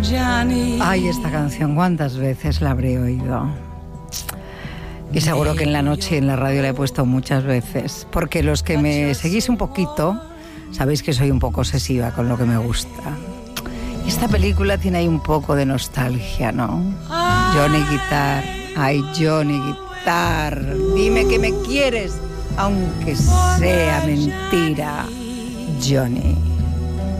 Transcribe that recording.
Ay, esta canción, ¿cuántas veces la habré oído? Y seguro que en la noche en la radio la he puesto muchas veces, porque los que me seguís un poquito sabéis que soy un poco obsesiva con lo que me gusta. Y esta película tiene ahí un poco de nostalgia, ¿no? Johnny Guitar, ay Johnny Guitar, dime que me quieres, aunque sea mentira, Johnny.